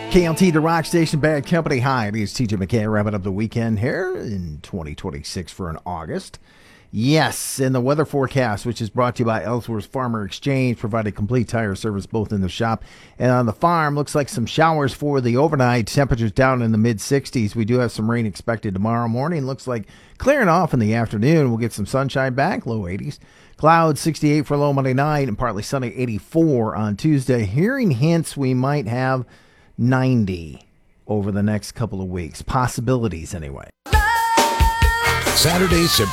KLT, the rock station, Bad Company. Hi, it is TJ McKay wrapping up the weekend here in 2026 for an August. Yes, in the weather forecast, which is brought to you by Ellsworth Farmer Exchange, providing complete tire service both in the shop and on the farm. Looks like some showers for the overnight. Temperatures down in the mid-60s. We do have some rain expected tomorrow morning. Looks like clearing off in the afternoon. We'll get some sunshine back, low 80s. Clouds 68 for low Monday night and partly sunny 84 on Tuesday. Hearing hints we might have 90 over the next couple of weeks. Possibilities, anyway. Saturday,